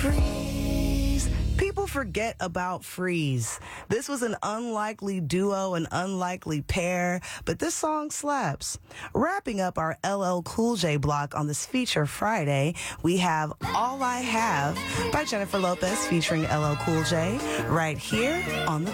Freeze. People forget about Freeze. This was an unlikely duo, an unlikely pair, but this song slaps. Wrapping up our LL Cool J block on this Feature Friday, we have All I Have by Jennifer Lopez featuring LL Cool J right here on the